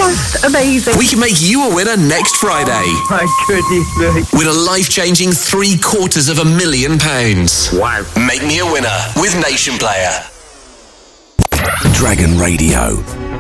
Just amazing. We can make you a winner next Friday. Oh, my goodness me. With a life-changing £750,000. Wow. Make me a winner with Nation Player. Dragon Radio.